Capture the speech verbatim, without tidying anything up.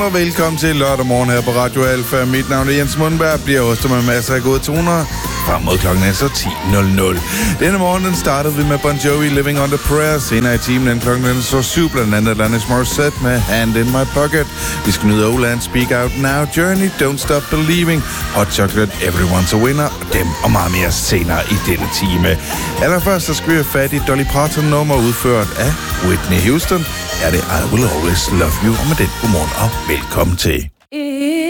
Og velkommen til lørdag morgen her på Radio Alfa. Mit navn er Jens Mundberg, bliver hostet med masser af gode toner. Frem mod klokken er så ti nul nul. Denne morgen den startede vi med Bon Jovi, Living Under Prayer. Senere i timen den klokken den så syv, blandt andet Alanis Morissette med Hand in My Pocket. Vi skal nyde Oland, Speak Out Now, Journey, Don't Stop Believing, Hot Chocolate, Everyone's a Winner, og dem og meget mere senere i denne time. Allerførst så skal vi have fat i Dolly Parton nummer udført af Whitney Houston. Er det I Will Always Love You, og med den godmorgen og velkommen til.